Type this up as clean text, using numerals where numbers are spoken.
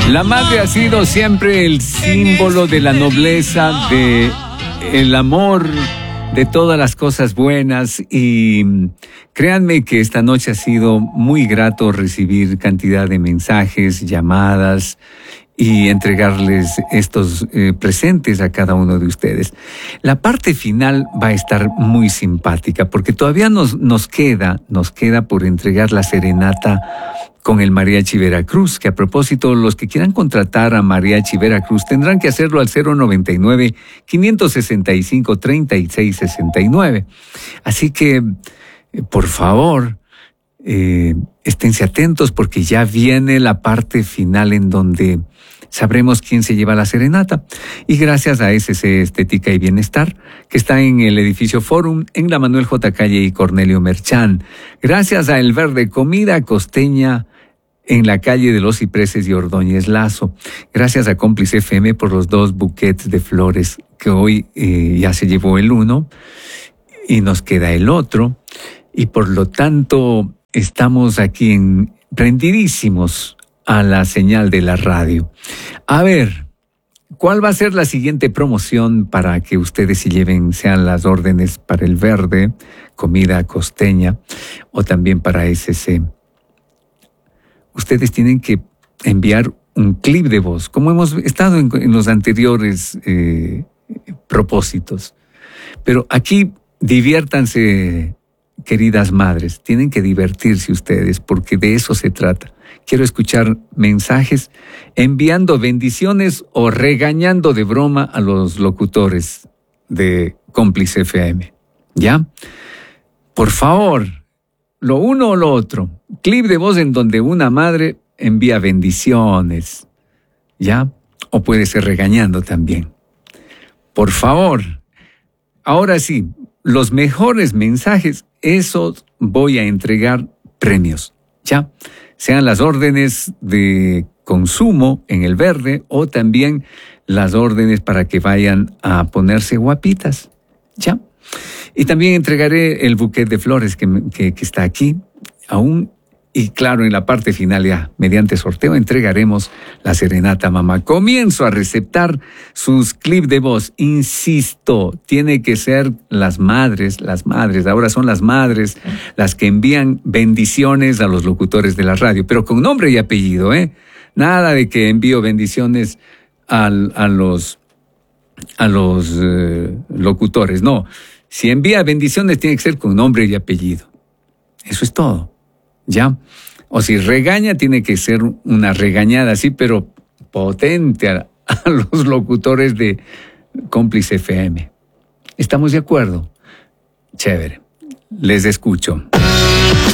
La madre ha sido siempre el símbolo de la nobleza, de el amor, de todas las cosas buenas, y créanme que esta noche ha sido muy grato recibir cantidad de mensajes, llamadas y entregarles estos presentes a cada uno de ustedes. La parte final va a estar muy simpática porque todavía nos queda por entregar la serenata con el Mariachi Veracruz, que a propósito, los que quieran contratar a Mariachi Veracruz tendrán que hacerlo al 099-565-3669. Así que, por favor, esténse atentos porque ya viene la parte final en donde sabremos quién se lleva la serenata. Y gracias a SC Estética y Bienestar, que está en el edificio Forum, en la Manuel J. Calle y Cornelio Merchán. Gracias a El Verde Comida Costeña, en la calle de los Cipreses y Ordóñez Lazo. Gracias a Cómplice FM por los 2 buquets de flores, que hoy ya se llevó el uno y nos queda el otro. Y por lo tanto, estamos aquí prendidísimos a la señal de la radio. A ver, ¿cuál va a ser la siguiente promoción para que ustedes se lleven, sean las órdenes para El Verde, Comida Costeña, o también para SC? Ustedes tienen que enviar un clip de voz, como hemos estado en los anteriores propósitos. Pero aquí diviértanse, queridas madres, tienen que divertirse ustedes, porque de eso se trata. Quiero escuchar mensajes enviando bendiciones o regañando de broma a los locutores de Cómplice FM. ¿Ya? Por favor, lo uno o lo otro. Clip de voz en donde una madre envía bendiciones. ¿Ya? O puede ser regañando también. Por favor. Ahora sí, los mejores mensajes, esos voy a entregar premios. ¿Ya? Sean las órdenes de consumo en El Verde o también las órdenes para que vayan a ponerse guapitas. ¿Ya? Y también entregaré el buquet de flores que está aquí aún. Y claro, en la parte final ya, mediante sorteo, entregaremos la serenata mamá. Comienzo a receptar sus clips de voz. Insisto, tiene que ser las madres, ahora son las madres las que envían bendiciones a los locutores de la radio, pero con nombre y apellido, ¿eh? Nada de que envío bendiciones a los locutores, no. Si envía bendiciones tiene que ser con nombre y apellido. Eso es todo. ¿Ya? O si regaña, tiene que ser una regañada así, pero potente a los locutores de Cómplice FM. ¿Estamos de acuerdo? Chévere. Les escucho.